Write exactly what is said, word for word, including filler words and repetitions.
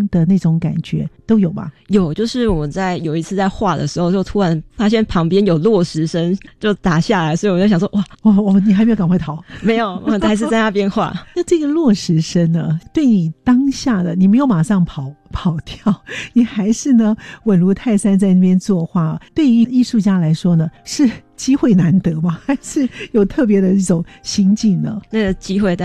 的那种感觉都有吧？ 有，就是我们在有一次在画的时候，就突然发现旁边有落石声就打下来，所以我就想说哇哇哇，你还没有赶快逃？没有，我还是在那边画。 那这个落石声呢，对你当下的你没有马上跑跑掉，你还是呢稳如泰山在那边作画，对于艺术家来说呢，是机会难得吗？还是有特别的一种心境呢？ 那个机会